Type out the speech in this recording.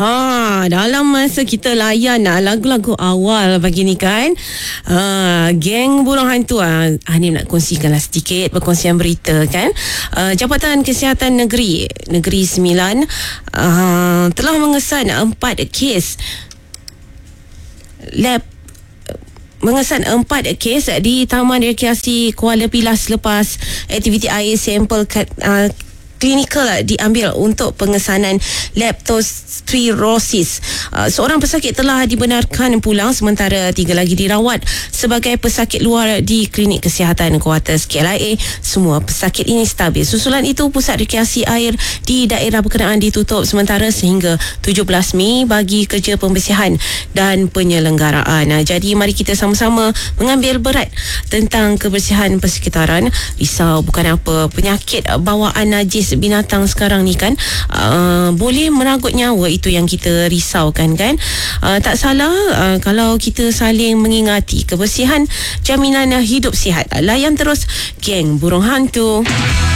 Dalam masa kita layan lagu-lagu awal pagi ni kan, geng burung hantu, Hanim nak kongsikanlah sedikit perkongsian berita kan. Jabatan Kesihatan Negeri Sembilan telah mengesan 4 kes di Taman Rekreasi Kuala Pilah selepas aktiviti air sampel klinikal diambil untuk pengesanan leptospirosis. Seorang pesakit telah dibenarkan pulang sementara 3 lagi dirawat sebagai pesakit luar di Klinik Kesihatan Kuartus KLIA. Semua pesakit ini stabil. Susulan itu, pusat rekreasi air di daerah berkenaan ditutup sementara sehingga 17 Mei bagi kerja pembersihan dan penyelenggaraan. Jadi mari kita sama-sama mengambil berat tentang kebersihan persekitaran. Risau bukan apa, penyakit bawaan najis binatang sekarang ni kan boleh meranggut nyawa, itu yang kita risaukan kan. Tak salah kalau kita saling mengingati kebersihan, jaminan hidup sihat. Layan terus geng burung hantu.